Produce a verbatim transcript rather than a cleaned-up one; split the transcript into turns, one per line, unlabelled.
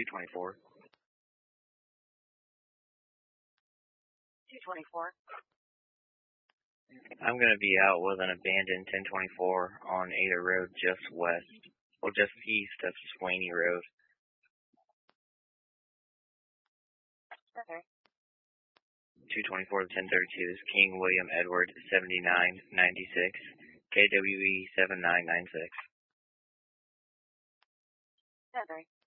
two twenty-four.
two twenty-four.
I'm going to be out with an abandoned ten twenty-four on Ada Road just west, or just east of Swaney Road.
Okay.
two twenty-four to ten thirty-two is King William Edward seventy-nine ninety-six, K W E seven nine nine six.
Okay.